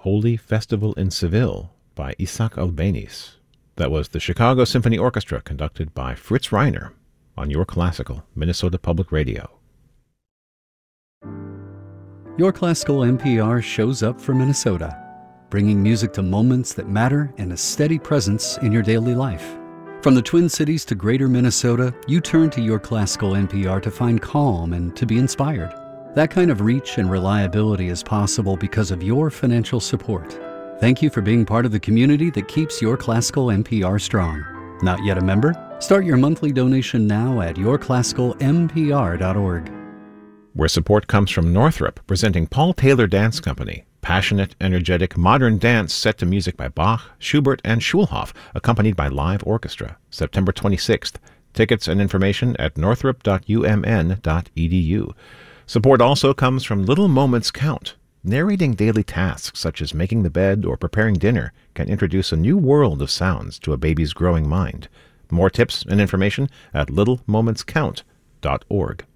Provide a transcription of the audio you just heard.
Holy Festival in Seville by Isaac Albéniz. That was the Chicago Symphony Orchestra conducted by Fritz Reiner on Your Classical, Minnesota Public Radio. Your Classical NPR shows up for Minnesota, bringing music to moments that matter and a steady presence in your daily life. From the Twin Cities to Greater Minnesota, you turn to Your Classical NPR to find calm and to be inspired. That kind of reach and reliability is possible because of your financial support. Thank you for being part of the community that keeps Your Classical NPR strong. Not yet a member? Start your monthly donation now at yourclassicalmpr.org. Where support comes from Northrop, presenting Paul Taylor Dance Company. Passionate, energetic, modern dance set to music by Bach, Schubert, and Schulhoff, accompanied by live orchestra. September 26th. Tickets and information at northrop.umn.edu. Support also comes from Little Moments Count. Narrating daily tasks such as making the bed or preparing dinner can introduce a new world of sounds to a baby's growing mind. More tips and information at littlemomentscount.org.